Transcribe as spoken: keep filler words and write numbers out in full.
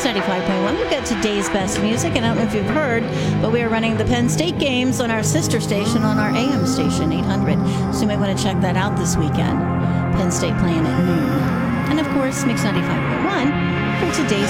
Mix ninety-five point one. We've got today's best music, and I don't know if you've heard, but we are running the Penn State games on our sister station, on our A M station, eight hundred. So you might want to check that out this weekend. Penn State playing at noon. And of course, Mix ninety-five point one for today's